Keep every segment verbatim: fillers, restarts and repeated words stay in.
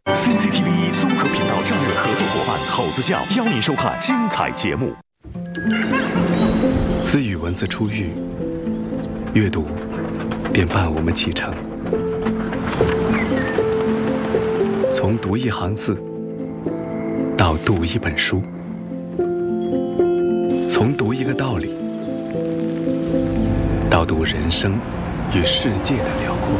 C C T V 综合频道战略合作伙伴猴子酱邀您收看精彩节目。 自与文字初遇，阅读便伴我们启程。从读一行字到读一本书，从读一个道理到读人生与世界的辽阔。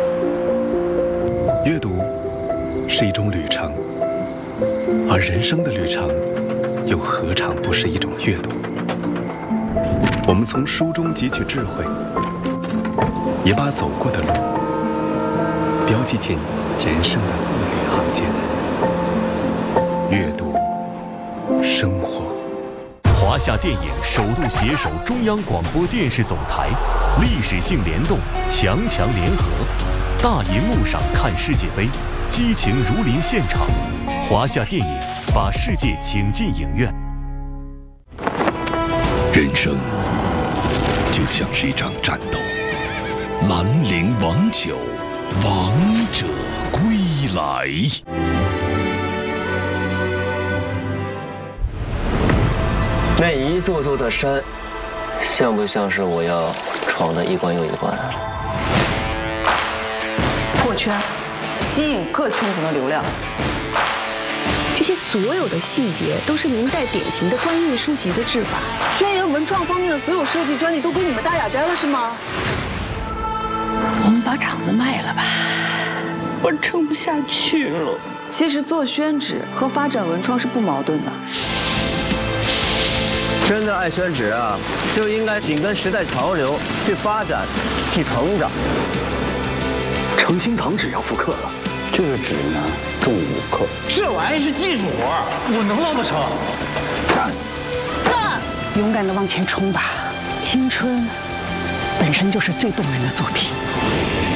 阅读是一种旅程，而人生的旅程又何尝不是一种阅读？我们从书中汲取智慧，也把走过的路标记进人生的字里行间。阅读，生活。 华夏电影首度携手中央广播电视总台，历史性联动，强强联合。大银幕上看世界杯，激情如临现场。华夏电影把世界请进影院。 人生就像是一场战斗，兰陵王酒，王者归来。 那一座座的山，像不像是我要闯的一关又一关？ 破圈，吸引各圈层的流量。 这些所有的细节都是明代典型的官印书籍的制法。 轩辕文创方面的所有设计专利都归你们大雅斋了，是吗？ 我们把厂子卖了吧，我撑不下去了。 其实做宣纸和发展文创是不矛盾的。 真的爱宣纸啊，就应该紧跟时代潮流去发展、去成长。 成心堂纸要复刻了，这个纸呢重五克， 这玩意是技术活，我能捞得成？ 干！ 干！勇敢地往前冲吧，青春本身就是最动人的作品。